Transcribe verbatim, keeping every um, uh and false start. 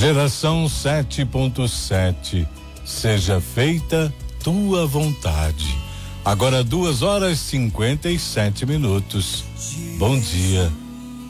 Geração sete ponto sete. Seja feita tua vontade. Agora duas horas e cinquenta e sete minutos. Bom dia.